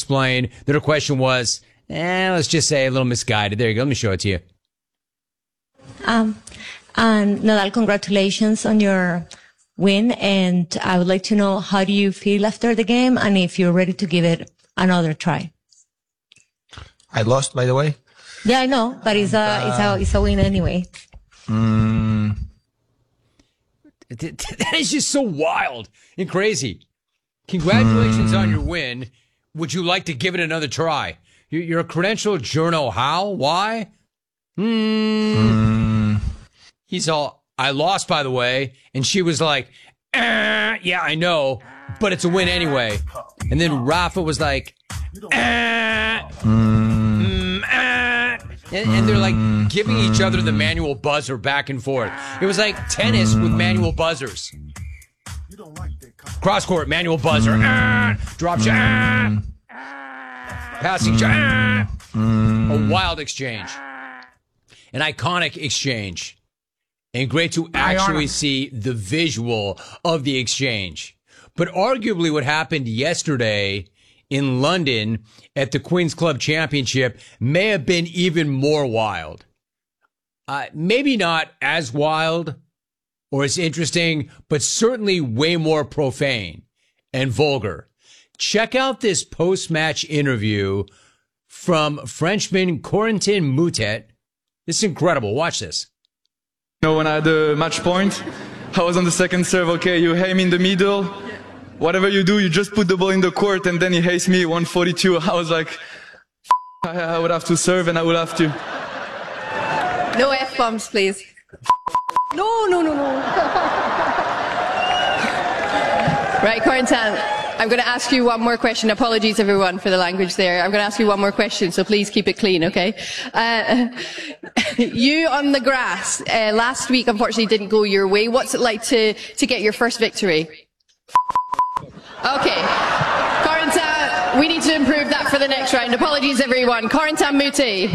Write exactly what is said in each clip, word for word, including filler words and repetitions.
explain that her question was, eh, let's just say a little misguided. There you go. Let me show it to you. Um, and Nadal, congratulations on your win. And I would like to know, how do you feel after the game and if you're ready to give it another try? I lost, by the way. Yeah, I know, but it's a, uh, it's a, it's a win anyway. Mm. That is just so wild and crazy. Congratulations mm. on your win. Would you like to give it another try? You're a credentialed journo. How? Why? Mm. Mm. He's all, I lost, by the way. And she was like, eh, yeah, I know, but it's a win anyway. And then Rafa was like, eh, mm, eh. And, and they're like giving each other the manual buzzer back and forth. It was like tennis with manual buzzers. Cross court, manual buzzer. Ah, drop shot. Ah, passing shot. Ah. A wild exchange. An iconic exchange. And great to actually see the visual of the exchange. But arguably what happened yesterday in London at the Queen's Club Championship may have been even more wild. Uh, maybe not as wild or as interesting, but certainly way more profane and vulgar. Check out this post-match interview from Frenchman Corentin Moutet. This is incredible. Watch this. You know, when I had the match point, I was on the second serve. Okay, you aim in the middle. Whatever you do, you just put the ball in the court, and then he hates me, one forty-two. I was like, I, I would have to serve, and I would have to. No F-bombs, please. No, no, no, no. Right, Corentin, I'm going to ask you one more question. Apologies, everyone, for the language there. I'm going to ask you one more question, so please keep it clean, okay? Uh, you on the grass, uh, last week, unfortunately, didn't go your way. What's it like to, to get your first victory? Okay. Corentin, we need to improve that for the next round. Apologies, everyone. Corentin Moutet.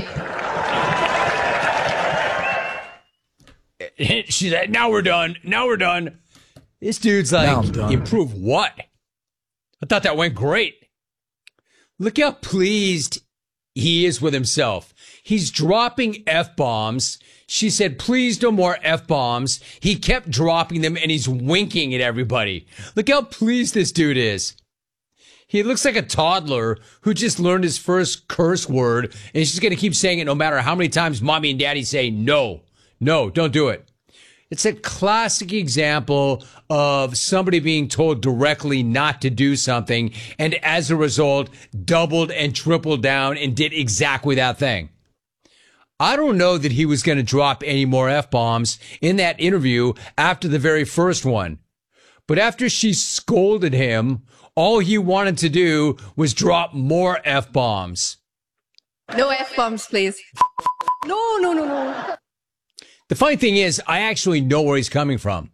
She's like, now we're done. Now we're done. This dude's like, improve what? I thought that went great. Look how pleased he is with himself. He's dropping F-bombs. She said, please no more F-bombs. He kept dropping them and he's winking at everybody. Look how pleased this dude is. He looks like a toddler who just learned his first curse word and he's just going to keep saying it no matter how many times mommy and daddy say, no, no, don't do it. It's a classic example of somebody being told directly not to do something and as a result doubled and tripled down and did exactly that thing. I don't know that he was going to drop any more F-bombs in that interview after the very first one. But after she scolded him, all he wanted to do was drop more F-bombs. No F-bombs, please. No, no, no, no. The funny thing is, I actually know where he's coming from.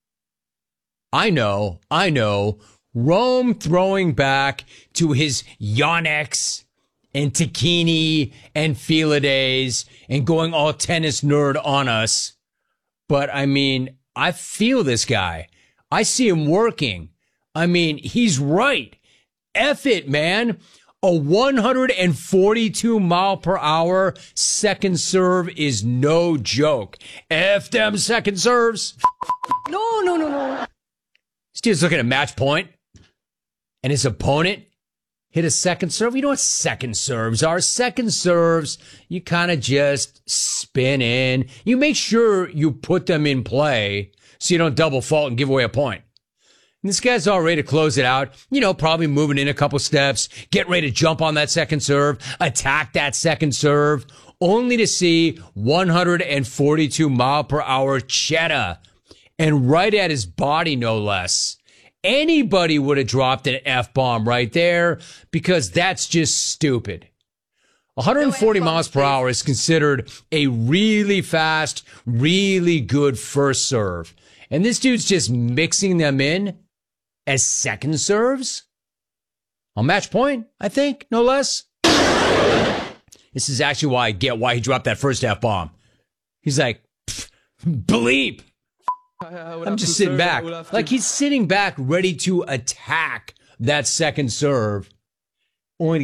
I know, I know, Rome throwing back to his Yonex and Tacchini and Felidays and going all tennis nerd on us. But I mean, I feel this guy. I see him working. I mean, he's right. F it, man. A one forty-two mile per hour second serve is no joke. F them second serves. No, no, no, no. This dude's looking at match point and his opponent hit a second serve. You know what second serves are? Second serves, you kind of just spin in. You make sure you put them in play so you don't double fault and give away a point. And this guy's all ready to close it out. You know, probably moving in a couple steps, get ready to jump on that second serve, attack that second serve, only to see one forty-two mile per hour cheddar and right at his body, no less. Anybody would have dropped an F-bomb right there because that's just stupid. one forty miles per hour is considered a really fast, really good first serve. And this dude's just mixing them in as second serves? On match point, I think, no less. This is actually why I get why he dropped that first F-bomb. He's like, bleep. I'm just sitting back. Like he's sitting back ready to attack that second serve. Only